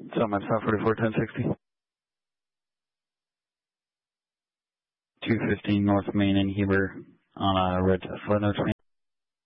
Summit 544, 1060. 215 North Main in Heber on a red Tesla, no